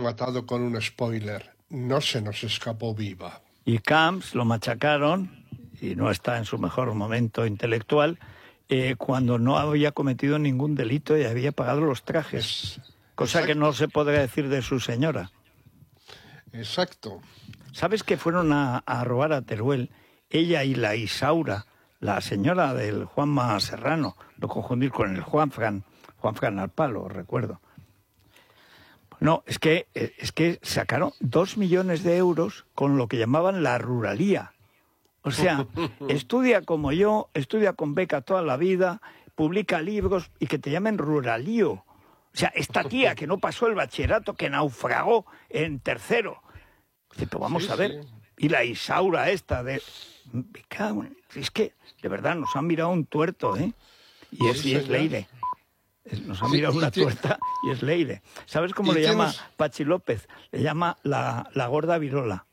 matado con un spoiler. No se nos escapó viva. Y Camps lo machacaron, y no está en su mejor momento intelectual, cuando no había cometido ningún delito y había pagado los trajes. Cosa exacto. Que no se podría decir de su señora. Exacto. ¿Sabes que fueron a robar a Teruel? Ella y la Isaura, la señora del Juanma Serrano, lo confundir con el Juanfran al palo, recuerdo. No, es que sacaron 2 millones de euros con lo que llamaban la ruralía. O sea, estudia como yo, estudia con beca toda la vida, publica libros y que te llamen ruralío. O sea, esta tía que no pasó el bachillerato, que naufragó en tercero. Dice, pues vamos a ver. Sí. Y la Isaura esta de... Es que, de verdad, nos han mirado un tuerto, ¿eh? Y es Leire. Nos ha mirado una tuerta y es Leire. ¿Sabes cómo le llama Pachi López? Le llama la gorda virola.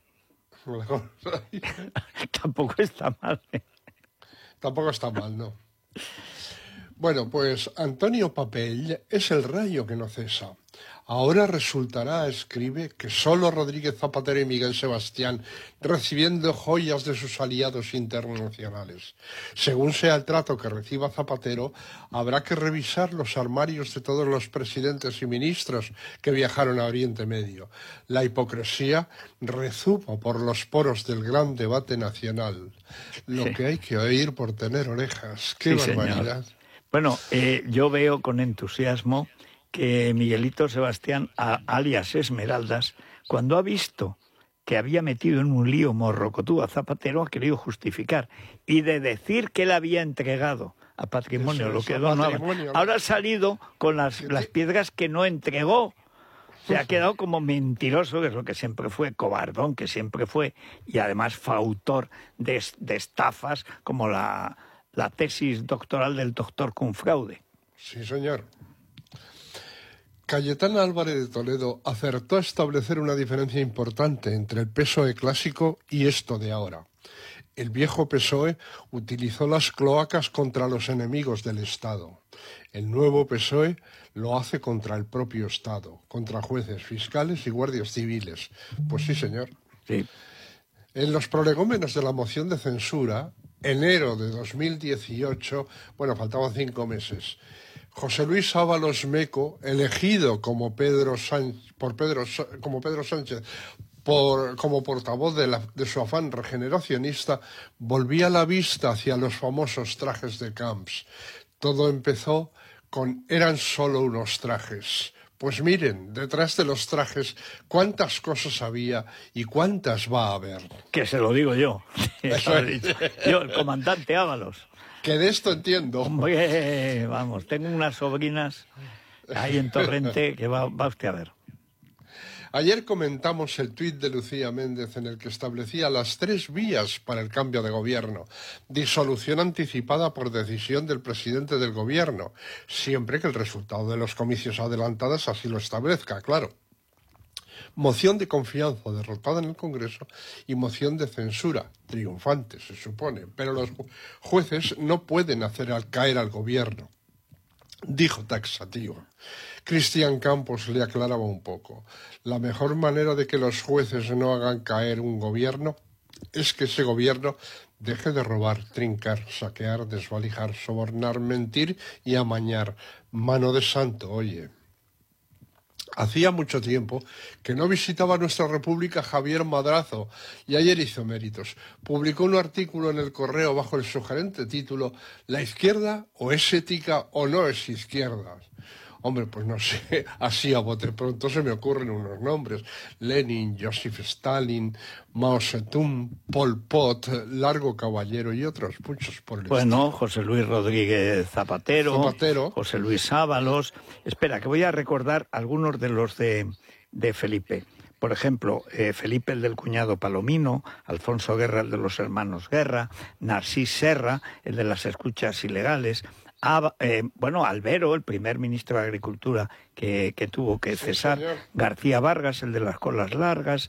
Tampoco está mal, ¿eh? Tampoco está mal, no. Bueno, pues Antonio Papell es el rayo que no cesa. Ahora resultará, escribe, que solo Rodríguez Zapatero y Miguel Sebastián recibiendo joyas de sus aliados internacionales. Según sea el trato que reciba Zapatero, habrá que revisar los armarios de todos los presidentes y ministros que viajaron a Oriente Medio. La hipocresía rezuba por los poros del gran debate nacional. Lo que hay que oír por tener orejas. ¡Qué barbaridad! Señor. Bueno, yo veo con entusiasmo que Miguelito Sebastián, alias Esmeraldas, cuando ha visto que había metido en un lío morrocotú a Zapatero, ha querido justificar y de decir que él había entregado a Patrimonio lo que donaba. Ahora ha salido con las piedras que no entregó. Se ha quedado como mentiroso, que es lo que siempre fue, cobardón, que siempre fue, y además fautor de estafas como la tesis doctoral del doctor Cunfraude. Sí, señor. Cayetana Álvarez de Toledo acertó a establecer una diferencia importante entre el PSOE clásico y esto de ahora. El viejo PSOE utilizó las cloacas contra los enemigos del Estado. El nuevo PSOE lo hace contra el propio Estado, contra jueces, fiscales y guardias civiles. Pues sí, señor. Sí. En los prolegómenos de la moción de censura, enero de 2018, bueno, faltaban 5 meses, José Luis Ábalos Meco, elegido como Pedro Sánchez, como portavoz de su afán regeneracionista, volvía la vista hacia los famosos trajes de Camps. Todo empezó con eran solo unos trajes. Pues miren, detrás de los trajes, cuántas cosas había y cuántas va a haber. Que se lo digo yo. Yo, el comandante Ábalos. Que de esto entiendo. Hombre, vamos, tengo unas sobrinas ahí en Torrente que va usted a ver. Ayer comentamos el tuit de Lucía Méndez en el que establecía las 3 vías para el cambio de gobierno. Disolución anticipada por decisión del presidente del gobierno, siempre que el resultado de los comicios adelantados así lo establezca, claro. Moción de confianza derrotada en el Congreso y moción de censura, triunfante se supone, pero los jueces no pueden hacer caer al gobierno. Dijo taxativo. Cristian Campos le aclaraba un poco. La mejor manera de que los jueces no hagan caer un gobierno es que ese gobierno deje de robar, trincar, saquear, desvalijar, sobornar, mentir y amañar. Mano de santo, oye. Hacía mucho tiempo que no visitaba nuestra república Javier Madrazo y ayer hizo méritos. Publicó un artículo en El Correo bajo el sugerente título ¿La izquierda o es ética o no es izquierda? Hombre, pues no sé, así a bote pronto se me ocurren unos nombres. Lenin, Joseph Stalin, Mao Zedong, Pol Pot, Largo Caballero y otros muchos por el estilo. José Luis Rodríguez Zapatero, José Luis Ábalos. Espera, que voy a recordar algunos de los de Felipe. Por ejemplo, Felipe el del cuñado Palomino, Alfonso Guerra el de los hermanos Guerra, Narcís Serra el de las escuchas ilegales, Albero, el primer ministro de Agricultura que tuvo que cesar, señor. García Vargas, el de las colas largas.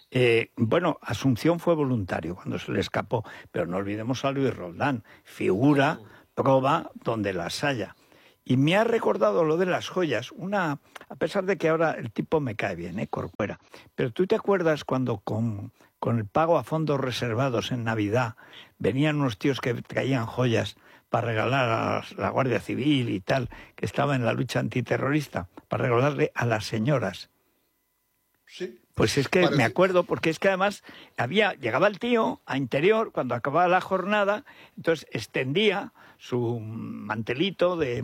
Asunción fue voluntario cuando se le escapó, pero no olvidemos a Luis Roldán, figura, proba donde las haya. Y me ha recordado lo de las joyas, una a pesar de que ahora el tipo me cae bien, Corcuera. Pero ¿tú te acuerdas cuando con el pago a fondos reservados en Navidad venían unos tíos que traían joyas para regalar a la Guardia Civil y tal, que estaba en la lucha antiterrorista, para regalarle a las señoras? Sí. Pues es que me acuerdo, porque es que además llegaba el tío a Interior cuando acababa la jornada, entonces extendía su mantelito de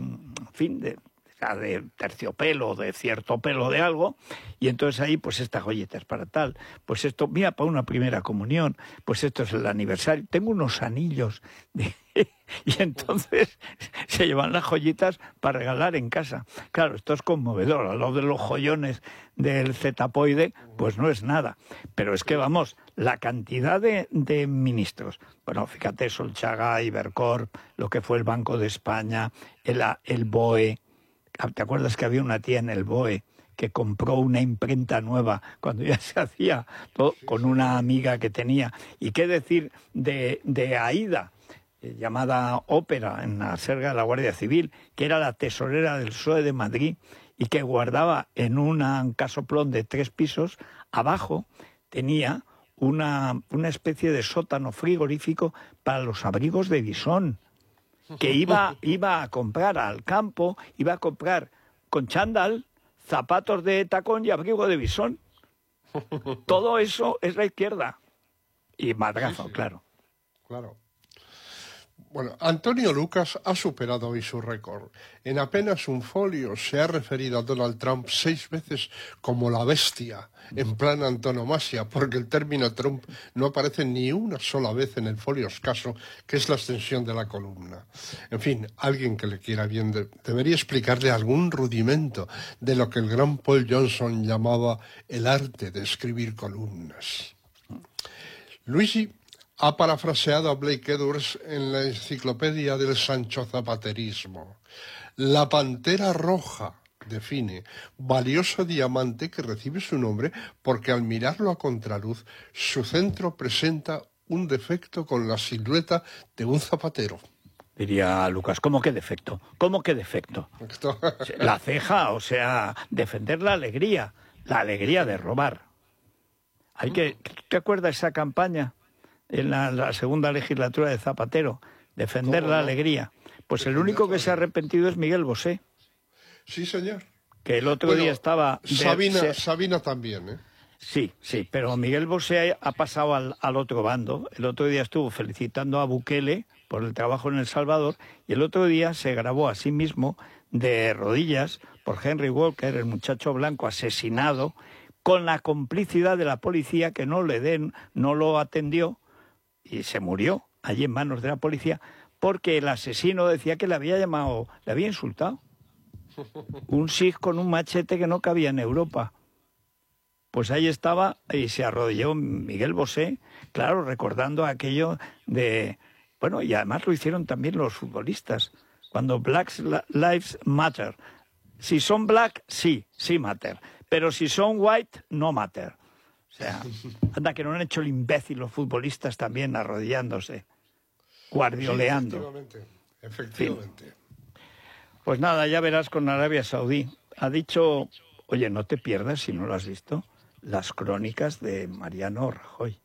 terciopelo, de cierto pelo de algo, y entonces ahí, pues estas joyetas para tal, pues esto, mira, para una primera comunión, pues esto es el aniversario, tengo unos anillos, y entonces se llevan las joyitas para regalar en casa. Claro, esto es conmovedor, a lo de los joyones del Zetapoide, pues no es nada, pero es que vamos, la cantidad de ministros, bueno, fíjate, Solchaga, Ibercorp, lo que fue el Banco de España, el BOE. ¿Te acuerdas que había una tía en el BOE que compró una imprenta nueva cuando ya se hacía todo con una amiga que tenía? ¿Y qué decir de Aída, llamada Ópera, en la Serga de la Guardia Civil, que era la tesorera del PSOE de Madrid y que guardaba en un casoplón de 3 pisos, abajo tenía una especie de sótano frigorífico para los abrigos de bisón, que iba a comprar al campo, iba a comprar con chándal, zapatos de tacón y abrigo de bisón. Todo eso es la izquierda. Y madrazo, sí. Claro. Bueno, Antonio Lucas ha superado hoy su récord. En apenas un folio se ha referido a Donald Trump 6 veces como la bestia, en plan antonomasia, porque el término Trump no aparece ni una sola vez en el folio escaso, que es la extensión de la columna. En fin, alguien que le quiera bien debería explicarle algún rudimento de lo que el gran Paul Johnson llamaba el arte de escribir columnas. Luigi ha parafraseado a Blake Edwards en la enciclopedia del Sancho Zapaterismo. La pantera roja, define, valioso diamante que recibe su nombre porque al mirarlo a contraluz, su centro presenta un defecto con la silueta de un zapatero. Diría Lucas, ¿cómo que defecto? ¿Cómo que defecto? La ceja, o sea, defender la alegría de robar. ¿Te acuerdas esa campaña en la segunda legislatura de Zapatero? Defender la alegría. Pues el único que se ha arrepentido es Miguel Bosé. Sí, señor. Que el otro día estaba... Sabina también, ¿eh? Sí, pero Miguel Bosé ha pasado al otro bando. El otro día estuvo felicitando a Bukele por el trabajo en El Salvador y el otro día se grabó a sí mismo de rodillas por Henry Walker, el muchacho blanco asesinado, con la complicidad de la policía que no lo atendió y se murió allí en manos de la policía porque el asesino decía que le había insultado. Un sikh con un machete que no cabía en Europa. Pues ahí estaba y se arrodilló Miguel Bosé, claro, recordando aquello de... Bueno, y además lo hicieron también los futbolistas, cuando Black Lives Matter. Si son black, sí matter, pero si son white, no matter. O sea, anda que no han hecho el imbécil los futbolistas también arrodillándose, guardioleando. Sí, efectivamente. En fin. Pues nada, ya verás con Arabia Saudí. Ha dicho, oye, no te pierdas, si no lo has visto, las crónicas de Mariano Rajoy.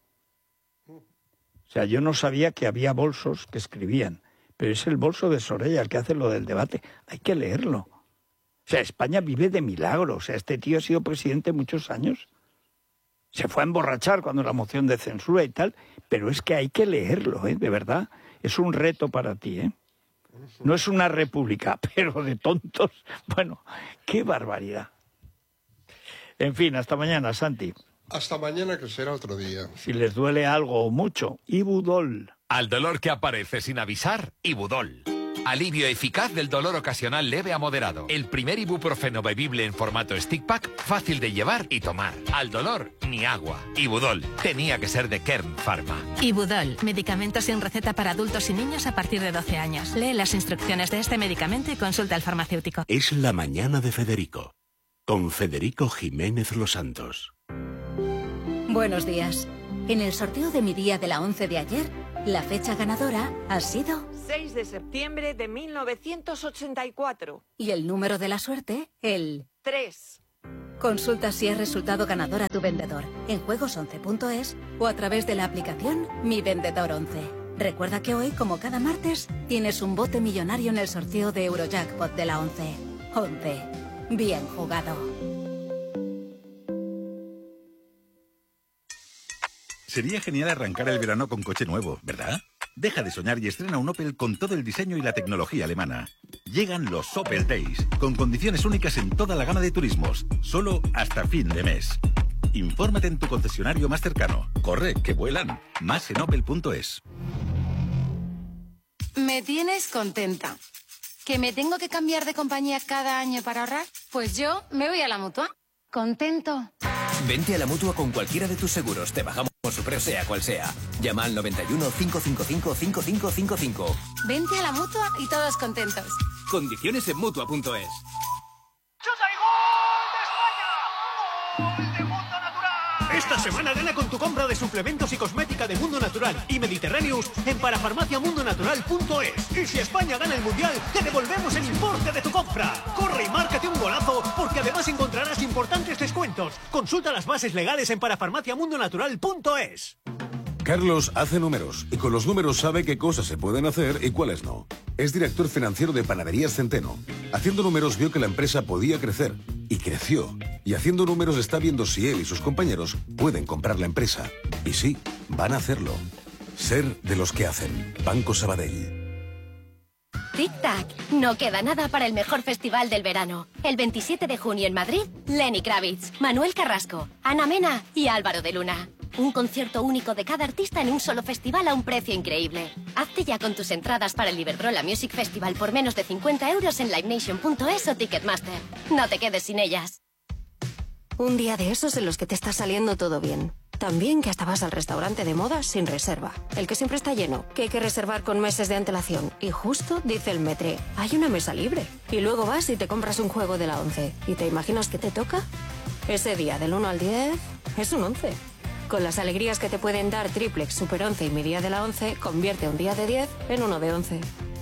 O sea, yo no sabía que había bolsos que escribían, pero es el bolso de Soraya el que hace lo del debate. Hay que leerlo. O sea, España vive de milagro. O sea, este tío ha sido presidente muchos años. Se fue a emborrachar cuando la moción de censura y tal, pero es que hay que leerlo, de verdad. Es un reto para ti, No es una república, pero de tontos. Bueno, qué barbaridad. En fin, hasta mañana, Santi. Hasta mañana, que será otro día. Si les duele algo o mucho, Ibudol. Al dolor que aparece sin avisar, Ibudol. Alivio eficaz del dolor ocasional leve a moderado. El primer ibuprofeno bebible en formato stick pack, fácil de llevar y tomar. Al dolor, ni agua. Ibudol. Tenía que ser de Kern Pharma. Ibudol. Medicamento sin receta para adultos y niños a partir de 12 años. Lee las instrucciones de este medicamento y consulta al farmacéutico. Es la mañana de Federico. Con Federico Jiménez Los Santos. Buenos días. En el sorteo de mi día de la 11 de ayer, la fecha ganadora ha sido... 6 de septiembre de 1984. Y el número de la suerte, el... 3. Consulta si has resultado ganador a tu vendedor en juegos11.es o a través de la aplicación Mi Vendedor 11. Recuerda que hoy, como cada martes, tienes un bote millonario en el sorteo de Eurojackpot de la 11. 11. Bien jugado. Sería genial arrancar el verano con coche nuevo, ¿verdad? Deja de soñar y estrena un Opel con todo el diseño y la tecnología alemana. Llegan los Opel Days, con condiciones únicas en toda la gama de turismos, solo hasta fin de mes. Infórmate en tu concesionario más cercano. Corre, que vuelan. Más en opel.es. Me tienes contenta. ¿Que me tengo que cambiar de compañía cada año para ahorrar? Pues yo me voy a la Mutua. Contento. Vente a la Mutua con cualquiera de tus seguros. Te bajamos su precio sea cual sea. Llama al 91 555 5555. Vente a la Mutua y todos contentos. Condiciones en Mutua.es. Esta semana gana con tu compra de suplementos y cosmética de Mundo Natural y Mediterráneos en parafarmaciamundonatural.es. Y si España gana el Mundial, te devolvemos el importe de tu compra. Corre y márcate un golazo, porque además encontrarás importantes descuentos. Consulta las bases legales en parafarmaciamundonatural.es. Carlos hace números y con los números sabe qué cosas se pueden hacer y cuáles no. Es director financiero de Panaderías Centeno. Haciendo números vio que la empresa podía crecer y creció. Y haciendo números está viendo si él y sus compañeros pueden comprar la empresa. Y sí, van a hacerlo. Ser de los que hacen. Banco Sabadell. Tic-tac, no queda nada para el mejor festival del verano. El 27 de junio en Madrid, Lenny Kravitz, Manuel Carrasco, Ana Mena y Álvaro de Luna. Un concierto único de cada artista en un solo festival a un precio increíble. Hazte ya con tus entradas para el Iberdrola Music Festival por menos de 50 euros en livenation.es o Ticketmaster. No te quedes sin ellas. Un día de esos en los que te está saliendo todo bien. También que hasta vas al restaurante de moda sin reserva. El que siempre está lleno, que hay que reservar con meses de antelación. Y justo dice el metre, hay una mesa libre. Y luego vas y te compras un juego de la 11. ¿Y te imaginas que te toca? Ese día del 1 al 10 es un 11. Con las alegrías que te pueden dar Triplex, Super 11 y mi día de la 11, convierte un día de 10 en uno de 11.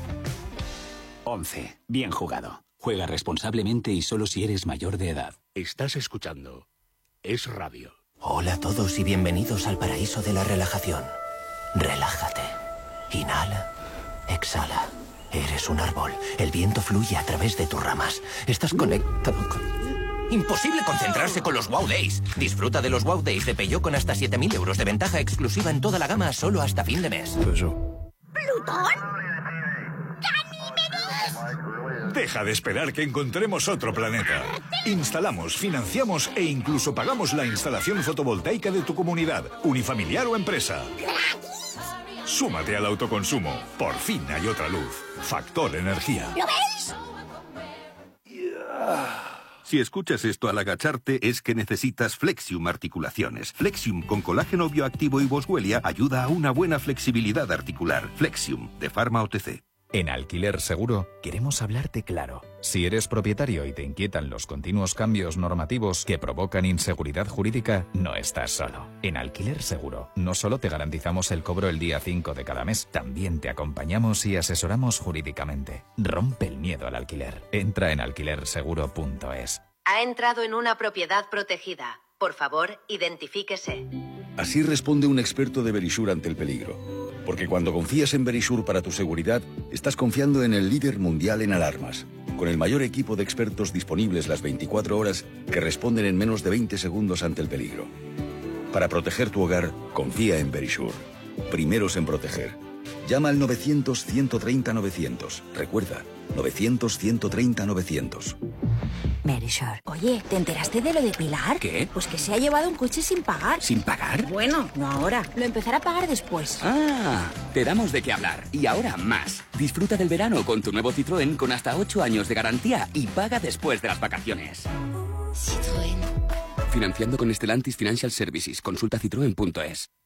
11. Bien jugado. Juega responsablemente y solo si eres mayor de edad. Estás escuchando Es Radio. Hola a todos y bienvenidos al paraíso de la relajación. Relájate. Inhala. Exhala. Eres un árbol. El viento fluye a través de tus ramas. Estás conectado con... Imposible concentrarse con los Wow Days. Disfruta de los Wow Days de Peugeot con hasta 7.000 euros de ventaja exclusiva en toda la gama solo hasta fin de mes. ¿Plutón? Deja de esperar que encontremos otro planeta. Instalamos, financiamos e incluso pagamos la instalación fotovoltaica de tu comunidad, unifamiliar o empresa. Súmate al autoconsumo. Por fin hay otra luz. Factor Energía. ¿Lo veis? Si escuchas esto al agacharte es que necesitas Flexium Articulaciones. Flexium con colágeno bioactivo y boswellia ayuda a una buena flexibilidad articular. Flexium, de Pharma OTC. En Alquiler Seguro queremos hablarte claro. Si eres propietario y te inquietan los continuos cambios normativos que provocan inseguridad jurídica, no estás solo. En Alquiler Seguro no solo te garantizamos el cobro el día 5 de cada mes, también te acompañamos y asesoramos jurídicamente. Rompe el miedo al alquiler. Entra en alquilerseguro.es. Ha entrado en una propiedad protegida. Por favor, identifíquese. Así responde un experto de Verisure ante el peligro. Porque cuando confías en Verisure para tu seguridad, estás confiando en el líder mundial en alarmas, con el mayor equipo de expertos disponibles las 24 horas que responden en menos de 20 segundos ante el peligro. Para proteger tu hogar, confía en Verisure. Primeros en proteger. Llama al 900-130-900. Recuerda, 900-130-900. Verisure. Oye, ¿te enteraste de lo de Pilar? ¿Qué? Pues que se ha llevado un coche sin pagar. ¿Sin pagar? Bueno, no ahora. Lo empezará a pagar después. Ah, te damos de qué hablar. Y ahora más. Disfruta del verano con tu nuevo Citroën con hasta 8 años de garantía y paga después de las vacaciones. Citroën. Financiando con Stellantis Financial Services. Consulta citroen.es.